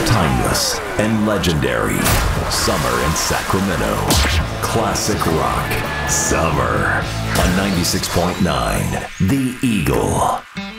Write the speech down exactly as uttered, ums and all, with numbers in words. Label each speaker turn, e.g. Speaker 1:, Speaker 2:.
Speaker 1: Timeless and legendary. Summer in Sacramento. Classic rock. Summer on ninety-six point nine The Eagle.